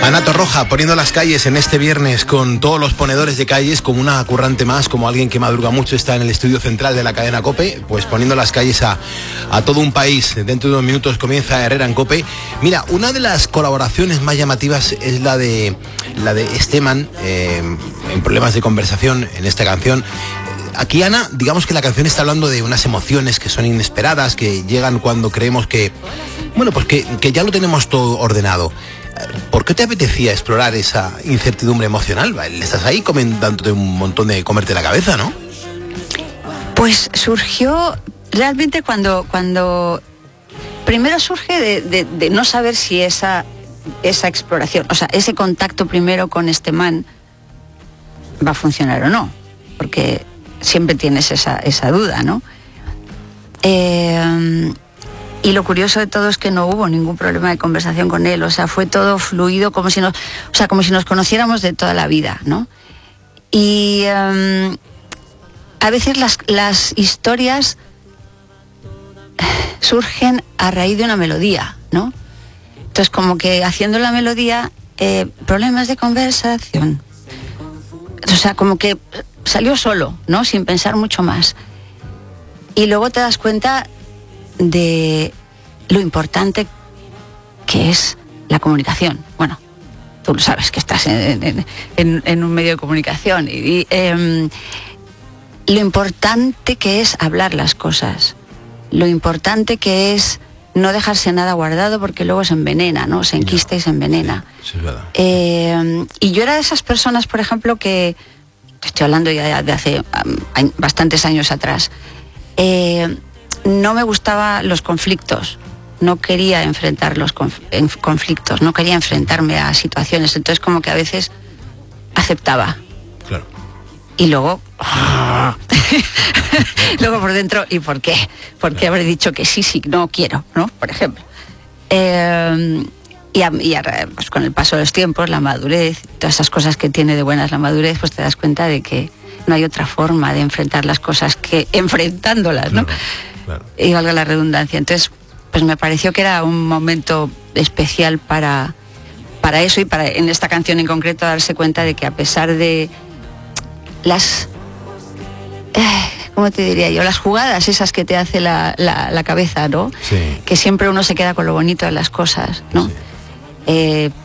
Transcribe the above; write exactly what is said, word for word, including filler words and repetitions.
Ana Torroja poniendo las calles en este viernes con todos los ponedores de calles, como una currante más, como alguien que madruga mucho, está en el estudio central de la cadena COPE, pues poniendo las calles a, a todo un país. Dentro de unos minutos comienza Herrera en COPE. Mira, una de las colaboraciones más llamativas es la de la de Esteban eh, en Problemas de Conversación, en esta canción. Aquí, Ana, digamos que la canción está hablando de unas emociones que son inesperadas, que llegan cuando creemos que, bueno, pues que, que ya lo tenemos todo ordenado. ¿Por qué te apetecía explorar esa incertidumbre emocional? Estás ahí comentándote un montón de comerte la cabeza, ¿no? Pues surgió realmente cuando, cuando primero surge de, de, de no saber si esa, esa exploración, o sea, ese contacto primero con este man va a funcionar o no, porque siempre tienes esa, esa duda, ¿no? Eh, y lo curioso de todo es que no hubo ningún problema de conversación con él, o sea, fue todo fluido, como si nos, o sea, como si nos conociéramos de toda la vida, ¿no? Y um, a veces las, las historias surgen a raíz de una melodía, ¿no? Entonces, como que haciendo la melodía, eh, problemas de conversación, o sea, como que salió solo, ¿no? Sin pensar mucho más. Y luego te das cuenta de lo importante que es la comunicación. Bueno, tú lo sabes que estás en, en, en, en un medio de comunicación. Y, y eh, lo importante que es hablar las cosas. Lo importante que es no dejarse nada guardado, porque luego se envenena, ¿no? Se enquista y se envenena. Sí, es verdad. Eh, y yo era de esas personas, por ejemplo, que estoy hablando ya de hace um, bastantes años atrás, eh, no me gustaban los conflictos, no quería enfrentar los conf- conflictos, no quería enfrentarme a situaciones, entonces como que a veces aceptaba. Claro. Y luego, luego por dentro, ¿y por qué? ¿Por qué habré dicho que sí, sí, no quiero, ¿no? Por ejemplo. Eh, y, a, y a, pues con el paso de los tiempos, la madurez, todas esas cosas que tiene de buenas la madurez, pues te das cuenta de que no hay otra forma de enfrentar las cosas que enfrentándolas, ¿no? Claro, claro. Y valga la redundancia. Entonces, pues me pareció que era un momento especial para, para eso y para, en esta canción en concreto, darse cuenta de que a pesar de las, eh, ¿cómo te diría yo? Las jugadas esas que te hace la, la, la cabeza, ¿no? Sí. Que siempre uno se queda con lo bonito de las cosas, ¿no? Sí. Eh,